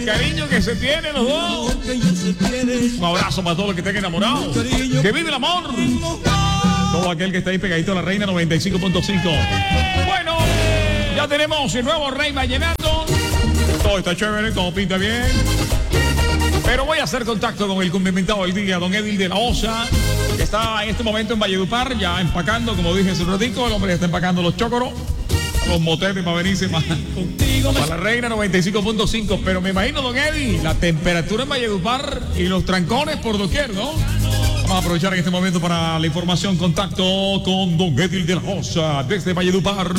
Cariño que se tienen los dos. Un abrazo para todos los que estén enamorados. Que vive el amor. Todo aquel que está ahí pegadito a la Reina 95.5. Bueno, ya tenemos el nuevo Rey Vallenato. Todo está chévere, todo pinta bien. Pero voy a hacer contacto con el cumplimentado del día, don Edil de la Osa, que está en este momento en Valledupar, ya empacando, como dije hace un ratico, el hombre ya está empacando los chócoros, los motetes para venirse para la Reina 95.5. Pero me imagino, don Edil, la temperatura en Valledupar y los trancones por doquier, ¿no? Vamos a aprovechar en este momento para la información, contacto con don Edil de la Osa, desde Valledupar.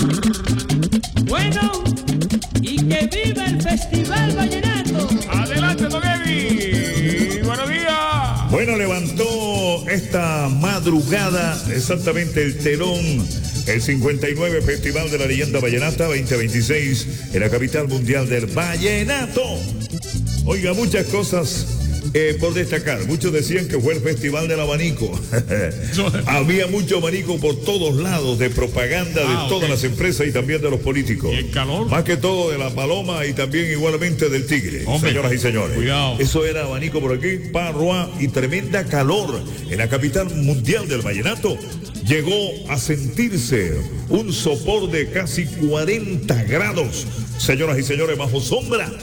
Bueno, y que viva el Festival Vallenato. Adelante, don Edil. Buenos días. Bueno, levantó esta madrugada exactamente el telón, el 59 Festival de la Leyenda Vallenata 2026 en la capital mundial del vallenato. Oiga, muchas cosas por destacar. Muchos decían que fue el Festival del Abanico. Había mucho abanico por todos lados, de propaganda de todas las empresas y también de los políticos. ¿Y el calor? Más que todo de la paloma y también igualmente del tigre. Hombre, señoras y señores. Cuidado. Eso era abanico por aquí, parroa y tremenda calor en la capital mundial del vallenato. Llegó a sentirse un sopor de casi 40 grados, señoras y señores, bajo sombra.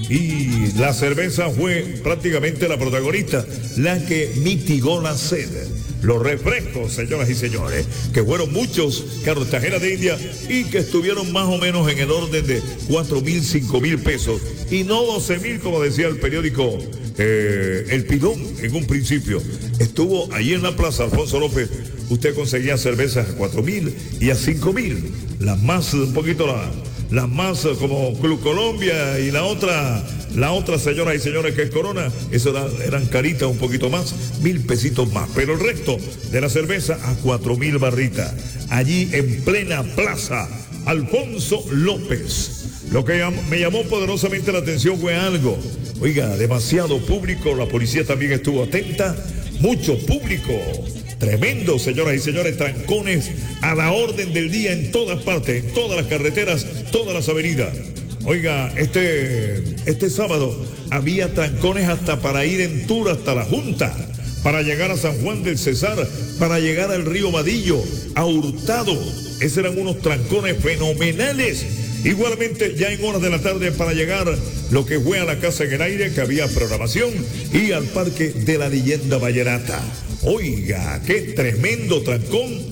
Y la cerveza fue prácticamente la protagonista, la que mitigó la sed. Los refrescos, señoras y señores, que fueron muchos, Cartagena de India, y que estuvieron más o menos en el orden de 4.000, 5.000 pesos, y no 12.000, como decía el periódico El Pilón en un principio. Estuvo allí en la plaza Alfonso López, usted conseguía cervezas a 4.000 y a 5.000, las más, un poquito las más como Club Colombia y la otra, señoras y señores, que es Corona, eso eran caritas un poquito más, 1.000 pesitos más, pero el resto de la cerveza a 4.000 barritas, allí en plena plaza Alfonso López. Lo que me llamó poderosamente la atención fue algo, oiga, demasiado público, la policía también estuvo atenta, mucho público. Tremendo, señoras y señores, trancones a la orden del día en todas partes, en todas las carreteras, todas las avenidas. Oiga, este sábado había trancones hasta para ir en tour hasta la Junta, para llegar a San Juan del Cesar, para llegar al río Vadillo, a Hurtado. Esos eran unos trancones fenomenales. Igualmente ya en horas de la tarde para llegar lo que fue a la Casa en el Aire, que había programación, y al Parque de la Leyenda Vallenata. Oiga, qué tremendo trancón.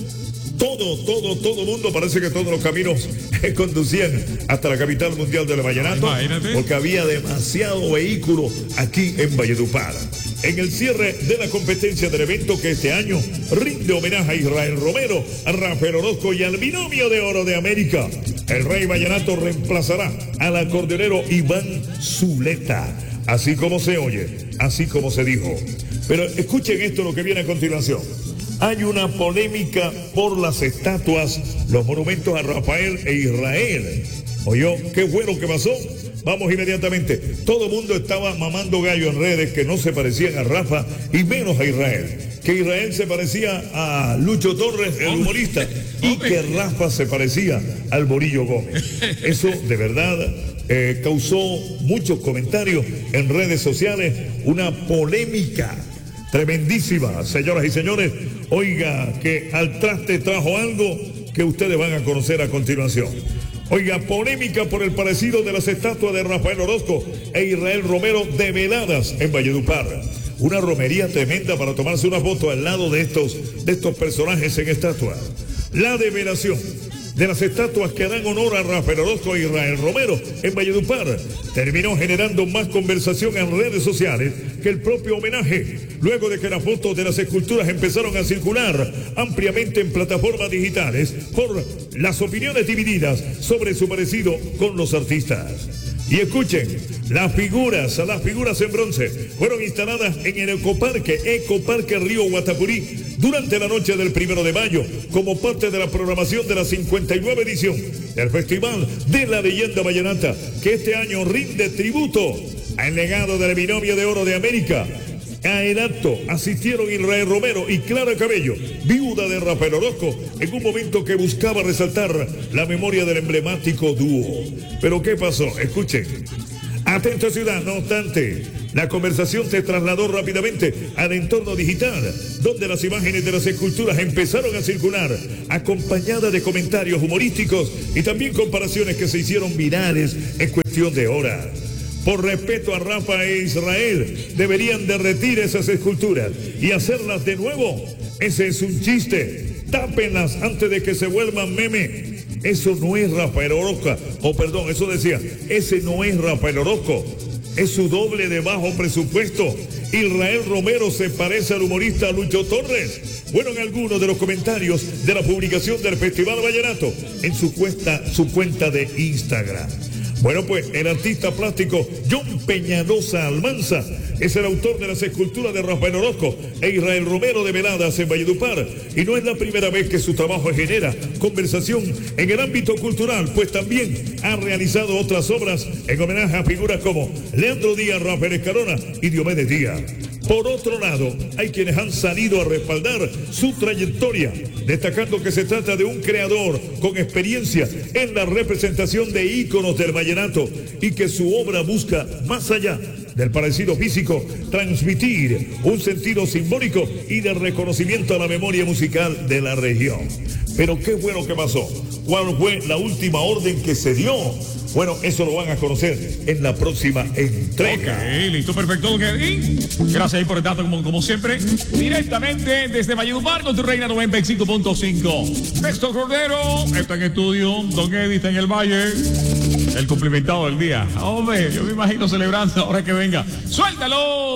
Todo mundo, parece que todos los caminos conducían hasta la capital mundial del vallenato, porque había demasiado vehículo aquí en Valledupar. En el cierre de la competencia del evento, que este año rinde homenaje a Israel Romero, a Rafael Orozco y al binomio de oro de América, el Rey Vallenato reemplazará al acordeonero Iván Zuleta. Así como se oye, así como se dijo. Pero escuchen esto, lo que viene a continuación. Hay una polémica por las estatuas, los monumentos a Rafael e Israel. ¿Oyó? ¿Qué bueno que pasó? Vamos inmediatamente. Todo el mundo estaba mamando gallo en redes que no se parecían a Rafa y menos a Israel. Que Israel se parecía a Lucho Torres, el humorista, y que Rafa se parecía al Morillo Gómez. Eso de verdad causó muchos comentarios en redes sociales, una polémica tremendísima, señoras y señores. Oiga, que al traste trajo algo que ustedes van a conocer a continuación. Oiga, polémica por el parecido de las estatuas de Rafael Orozco e Israel Romero develadas en Valledupar. Una romería tremenda para tomarse una foto al lado de estos personajes en estatua. La develación de las estatuas que dan honor a Rafael Orozco e Israel Romero en Valledupar terminó generando más conversación en redes sociales que el propio homenaje, luego de que las fotos de las esculturas empezaron a circular ampliamente en plataformas digitales por las opiniones divididas sobre su parecido con los artistas. Y escuchen, las figuras en bronce fueron instaladas en el Ecoparque Río Guatapurí durante la noche del 1 de mayo como parte de la programación de la 59 edición del Festival de la Leyenda Vallenata, que este año rinde tributo al legado del binomio de oro de América. A el acto asistieron Israel Romero y Clara Cabello, viuda de Rafael Orozco, en un momento que buscaba resaltar la memoria del emblemático dúo. Pero ¿qué pasó? Escuchen. Atenta ciudad, no obstante, la conversación se trasladó rápidamente al entorno digital, donde las imágenes de las esculturas empezaron a circular, acompañadas de comentarios humorísticos y también comparaciones que se hicieron virales en cuestión de horas. Por respeto a Rafa e Israel, deberían derretir esas esculturas y hacerlas de nuevo. Ese es un chiste. Tápenlas antes de que se vuelvan meme. Eso no es Rafael Orozco, eso decía, ese no es Rafael Orozco, es su doble de bajo presupuesto. Israel Romero se parece al humorista Lucho Torres. Bueno, en algunos de los comentarios de la publicación del Festival Vallenato en su cuenta de Instagram. Bueno, pues el artista plástico John Peñalosa Almanza es el autor de las esculturas de Rafael Orozco e Israel Romero de Veladas en Valledupar, y no es la primera vez que su trabajo genera conversación en el ámbito cultural, pues también ha realizado otras obras en homenaje a figuras como Leandro Díaz, Rafael Escalona y Diomedes Díaz. Por otro lado, hay quienes han salido a respaldar su trayectoria, destacando que se trata de un creador con experiencia en la representación de íconos del vallenato y que su obra busca, más allá del parecido físico, transmitir un sentido simbólico y de reconocimiento a la memoria musical de la región. Pero ¿qué fue lo que pasó? ¿Cuál fue la última orden que se dio? Bueno, eso lo van a conocer en la próxima entrega. Ok, listo, perfecto, don Kevin. Gracias ahí por el dato, como siempre. Directamente desde Valledupar con tu Reina 95.5. Néstor Cordero está en estudio. Don Eddie está en el Valle. El cumplimentado del día. Hombre, yo me imagino celebrando ahora que venga. ¡Suéltalo!